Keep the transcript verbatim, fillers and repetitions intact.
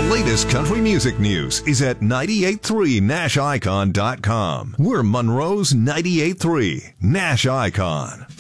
latest country music news is at ninety-eight three Nash Icon dot com. We're Monroe's ninety-eight three Nash Icon.